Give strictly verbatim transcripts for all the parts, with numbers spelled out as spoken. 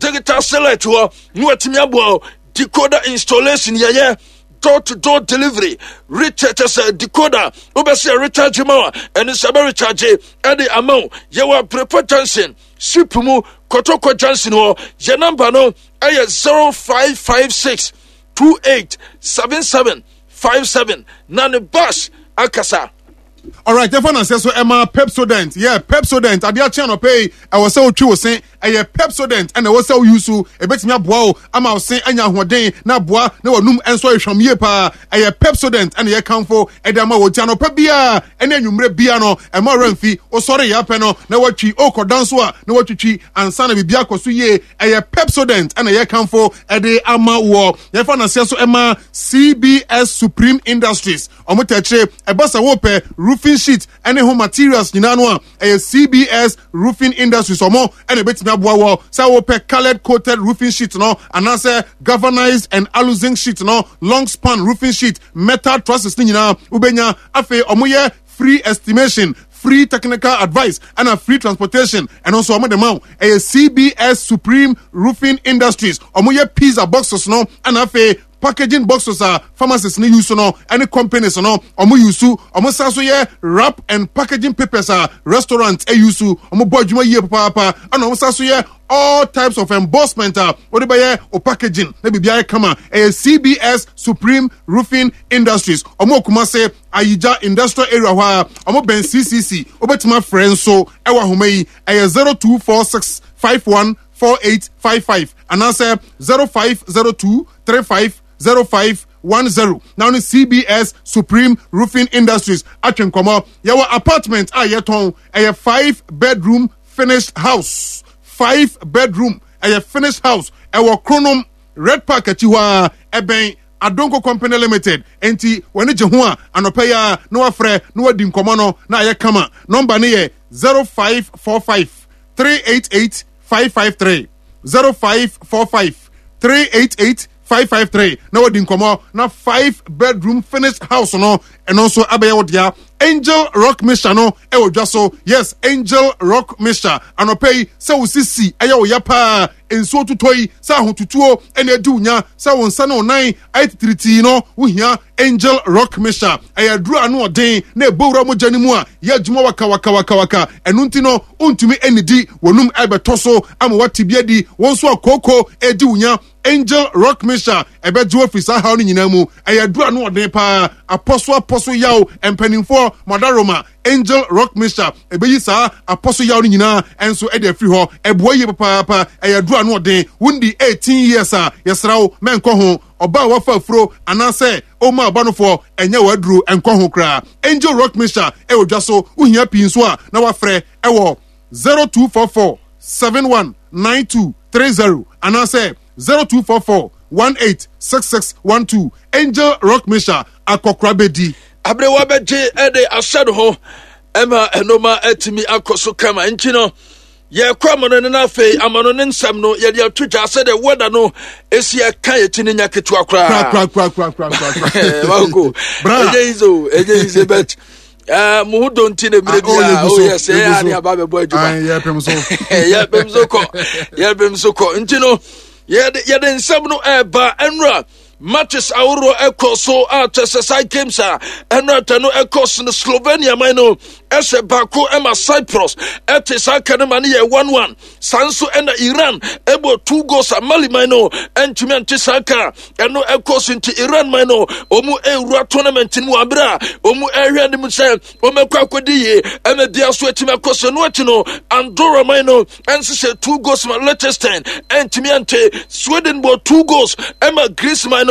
digital select wo no atimi abo decoder installation yeye door to door delivery recharge as a decoder obese recharge ma and sabe recharge e the amount yewa prepa Johnson supumu kotoko Johnson ho je number no eh zero five five six two eight seven seven five seven na ne bus akasa. All right, therefore, says so. Emma Pepsodent, yeah, Pepsodent. I did channel pay. I was so true saying, I yeah, Pepsodent, and I was so used to a bit me up. Wow, I'm out saying, and ya one day na bois no num and so from ye pa. I yeah, Pepsodent, and ye come for Edama wo channel pebia, and then you mre biano, and more renfi. Oh sorry, ya peno. Na what chi oko danswa, no what chi and sana bibia kosuye. I yeah, Pepsodent, and ye come for Ede Ama wo. Therefore, says so. Emma C B S Supreme Industries. Omoteche a basa wope roofing sheet any home materials nyina no a C B S Roofing Industries omo and a bit me aboa wo say wope colored coated roofing sheet no and say galvanized and alu zinc sheet no long span roofing sheet metal trusses nyina ubenya afi omo ye free estimation, free technical advice, and a free transportation. And also, I'm the man, a C B S Supreme Roofing Industries. Omoye pizza boxes no, and a packaging boxes are pharmacists ni use no, any companies no, omo use, omo saso ye wrap and packaging papers are restaurants e use, omo bojuma ye papa, and omo saso ye all types of embossment uh, what by or packaging maybe be come a C B S Supreme Roofing Industries omo kuma say Ayija industrial area where omo ben C C C obetima friends so ewa homei a zero two four six five one four eight five five and answer zero five zero two three five zero five one zero. Now the C B S Supreme Roofing Industries atwen komo yawa apartment a yeton a five bedroom finished house. Five bedroom, a finished house, a chronom red park at you are a bank, Adonko Company Limited, enti when it's Jehua, and Opaya, no afre, no dim commano, na ya kama, number near zero five four five three eight eight five five three zero five four five three eight eight five five three. Now dim common, na five bedroom finished house no, and also abaya dia. Angel Rock Misha no e wo dwaso yes Angel Rock Misha anopei se wo sisi aya wo yapa enso tutoi sa hotutuo ene adunya sa wo nsa no nan aitriti no wo hia Angel Rock Misha aya duru anu odin na ebowura mo jani mu a ya adwuma waka waka waka waka enu nti no ontumi enidi wonum abetoso ama watibia di wonso akoko edi unya Angel Rock Misha ebeju ofisa ha no nyina mu aya duru anu odin pa apostle apostle yaw empanimfo Madaroma Angel Rock Misha ebeyi sa apostle yaw ni nyina enso e de free ho eboye papa papa eyadru anu odin wundi eighteen years a yesrawo menko ho oba wafa afro anase o ma abanofo enye wadru enko ho kra Angel Rock Misha e odwaso uhia pinso a na wafre ewo zero two four four seven one nine two three zero anase zero two four four one eight six six one two Angel Rock Misha akokrabedi abrewa beje ede asado ho ema enoma etimi akoso kama nchino ye kwamono ne na fe amono ne nsam no ye de atwa asede weda no esi aka yetini nyaketu akra kra kra kra kra kra wako eje izo eje ize bet ah muhudo ntine mrebia oh yes e ani ababe boy juma ye pemso ye pemso ko ye pemso ko nchino ye de ye de nsam no eba enra matches auro ekoso atesesai kemsa enrata no ekos no Slovenia mino ese bako ema Cyprus etesa kanema ne one one sanso ena Iran ebo two goals Mali mino entumi antisaka eno ekos into Iran mino omu ewura tournament mu abra omu ehwe ne mu se omekwa kodiye ema dia so etimi akoso no etino Andorra mino ensese two goals ma Liechtenstein entumi ante Sweden bo two goals ema Greece mino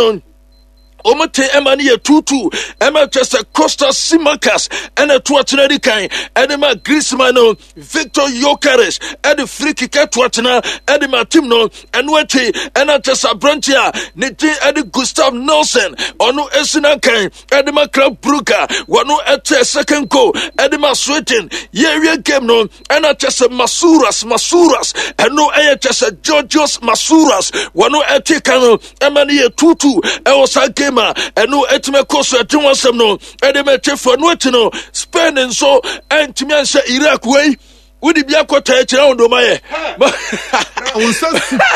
Omate emani ye tutu ema chese Costa Simakas ene tuatena dikai ene ma Griezmann Victor Gyökeres ene free kick tuatena ene ma team no enwete ene chese Brantia niti ene Gustav Nelson onu esina kai ene ma Club Brugge wanu ete second goal ene ma Sweden ye game no ene chese Masuras Masuras eno eye chese Georgios Masuras wanu ete kano emani ye tutu e osa game enu etime koso etin wasem no edeme chefo no etino Spain nso entime anse Iraq wey wudi bia kwota e kira ondo maye